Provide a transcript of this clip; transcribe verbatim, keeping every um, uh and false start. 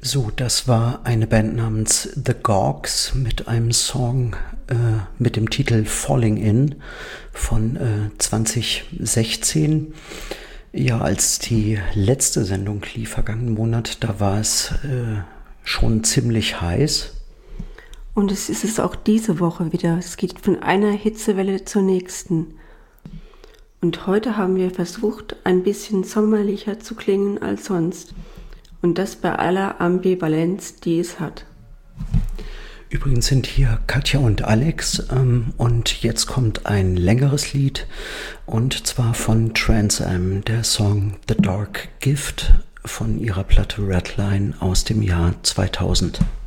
So, das war eine Band namens The Gawks mit einem Song äh, mit dem Titel Falling In von äh, zwanzig sechzehn. Ja, als die letzte Sendung lief vergangenen Monat, da war es äh, schon ziemlich heiß. Und es ist es auch diese Woche wieder. Es geht von einer Hitzewelle zur nächsten. Und heute haben wir versucht, ein bisschen sommerlicher zu klingen als sonst. Und das bei aller Ambivalenz, die es hat. Übrigens sind hier Katja und Alex ähm, und jetzt kommt ein längeres Lied und zwar von Trans Am, der Song The Dark Gift von ihrer Platte Redline aus dem Jahr zweitausend.